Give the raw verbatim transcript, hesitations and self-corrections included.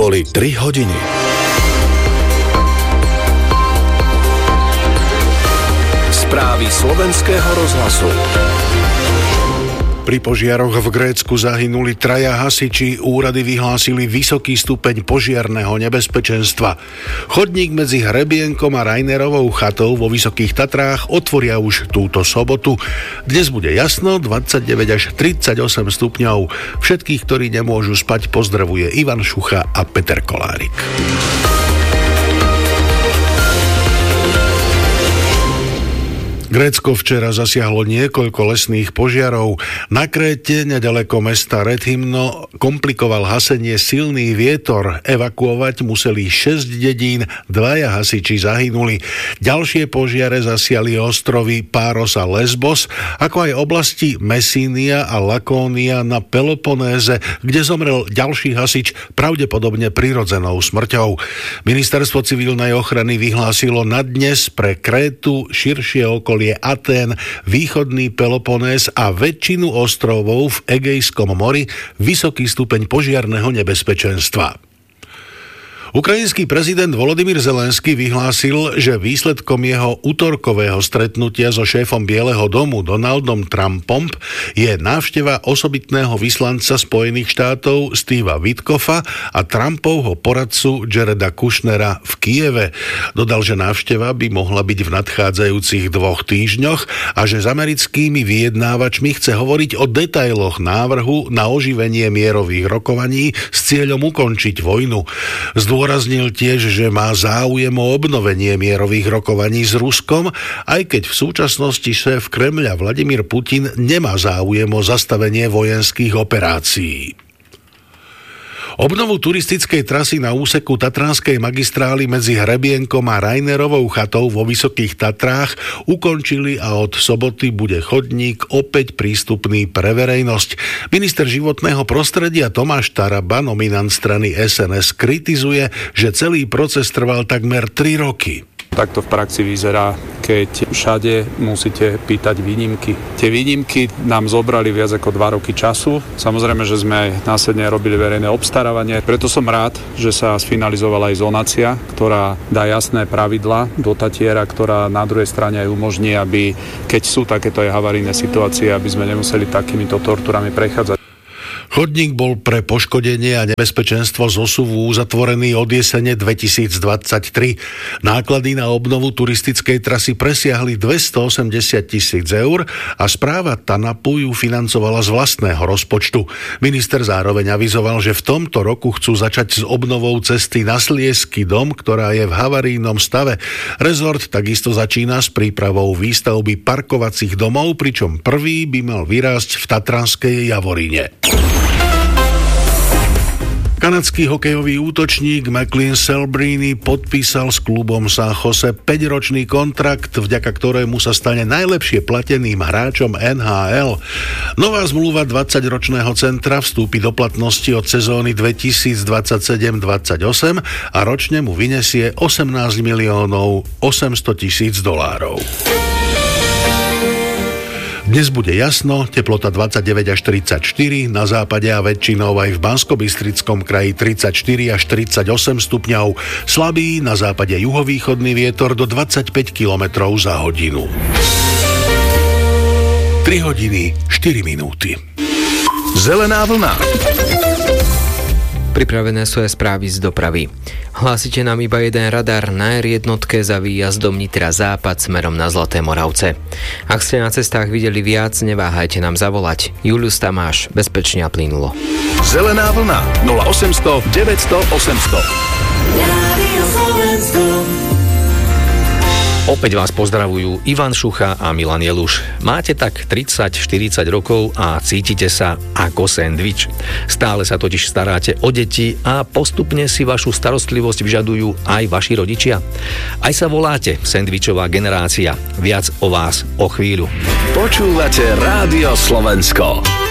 Boli tri hodiny. Správy slovenského rozhlasu. Pri požiaroch v Grécku zahynuli traja hasiči, úrady vyhlásili vysoký stupeň požiarneho nebezpečenstva. Chodník medzi Hrebienkom a Rainerovou chatou vo Vysokých Tatrách otvoria už túto sobotu. Dnes bude jasno, dvadsaťdeväť až tridsaťosem stupňov. Všetkých, ktorí nemôžu spať, pozdravuje Ivan Šucha a Peter Kolárik. Grécko včera zasiahlo niekoľko lesných požiarov. Na Kréte, nedaleko mesta Rethymno, komplikoval hasenie silný vietor. Evakuovať museli šesť dedín, dvaja hasiči zahynuli. Ďalšie požiare zasiahli ostrovy Páros a Lesbos, ako aj oblasti Messínia a Lakónia na Peloponéze, kde zomrel ďalší hasič, pravdepodobne prirodzenou smrťou. Ministerstvo civilnej ochrany vyhlásilo na dnes pre Krétu, širšie okolie Atén, východný Peloponés a väčšinu ostrovov v Egejskom mori vysoký stupeň požiarneho nebezpečenstva. Ukrajinský prezident Volodymyr Zelenský vyhlásil, že výsledkom jeho utorkového stretnutia so šéfom Bieleho domu Donaldom Trumpom je návšteva osobitného vyslanca Spojených štátov Steva Witkoffa a Trumpovho poradcu Jareda Kushnera v Kyjeve. Dodal, že návšteva by mohla byť v nadchádzajúcich dvoch týždňoch a že s americkými vyjednávačmi chce hovoriť o detailoch návrhu na oživenie mierových rokovaní s cieľom ukončiť vojnu. Zdôraznil tiež, že má záujem o obnovenie mierových rokovaní s Ruskom, aj keď v súčasnosti šéf Kremľa Vladimír Putin nemá záujem o zastavenie vojenských operácií. Obnovu turistickej trasy na úseku Tatranskej magistrály medzi Hrebienkom a Rainerovou chatou vo Vysokých Tatrách ukončili a od soboty bude chodník opäť prístupný pre verejnosť. Minister životného prostredia Tomáš Taraba, nominant strany es en es, kritizuje, že celý proces trval takmer tri roky. Takto v praxi vyzerá, keď všade musíte pýtať výnimky. Tie výnimky nám zobrali viac ako dva roky času. Samozrejme, že sme aj následne robili verejné obstarávanie. Preto som rád, že sa sfinalizovala aj zonácia, ktorá dá jasné pravidlá do Tatiera, ktorá na druhej strane aj umožní, aby keď sú takéto aj havarijné situácie, aby sme nemuseli takýmito torturami prechádzať. Chodník bol pre poškodenie a nebezpečenstvo zosuvu uzatvorený od jesene dvetisícdvadsaťtri. Náklady na obnovu turistickej trasy presiahli dvestoosemdesiat tisíc eur a správa TANAPu ju financovala z vlastného rozpočtu. Minister zároveň avizoval, že v tomto roku chcú začať s obnovou cesty na Sliesky dom, ktorá je v havarijnom stave. Rezort takisto začína s prípravou výstavby parkovacích domov, pričom prvý by mal vyrásť v Tatranskej Javoríne. Kanadský hokejový útočník McLean Celebrini podpísal s klubom San Jose päťročný kontrakt, vďaka ktorému sa stane najlepšie plateným hráčom en há el. Nová zmluva dvadsaťročného centra vstúpi do platnosti od sezóny dvetisícdvadsaťsedem dvadsaťosem a ročne mu vyniesie osemnásť miliónov osemsto tisíc dolárov. Dnes bude jasno, teplota dvadsaťdeväť až tridsaťštyri, na západe a väčšinou aj v Banskobystrickom kraji tridsaťštyri až tridsaťosem stupňov, slabý na západe juhovýchodný vietor do dvadsaťpäť kilometrov za hodinu. tri hodiny, štyri minúty. Zelená vlna. Pripravené sú aj správy z dopravy. Hlásite nám iba jeden radar na er jednotke za výjazdom Nitra západ smerom na Zlaté Moravce. Ak ste na cestách videli viac, neváhajte nám zavolať. Julius Tamáš, bezpečne a plynulo. Zelená vlna nula osemsto deväťsto osemsto. Opäť vás pozdravujú Ivan Šucha a Milan Jeluš. Máte tak tridsať štyridsať rokov a cítite sa ako sendvič. Stále sa totiž staráte o deti a postupne si vašu starostlivosť vyžadujú aj vaši rodičia. Aj sa voláte sendvičová generácia. Viac o vás o chvíľu. Počúvate Rádio Slovensko.